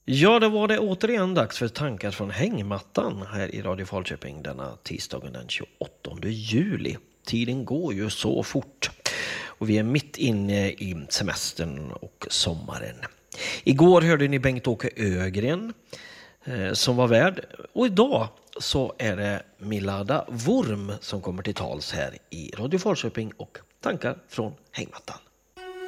Ja, då var det återigen dags för tankar från hängmattan här i Radio Falköping denna tisdagen den 28 juli. Tiden går ju så fort och vi är mitt inne i semestern och sommaren. Igår hörde ni Bengt-Åke Ögren som var värd och idag så är det Milada Worm som kommer till tals här i Radio Falköping och tankar från hängmattan.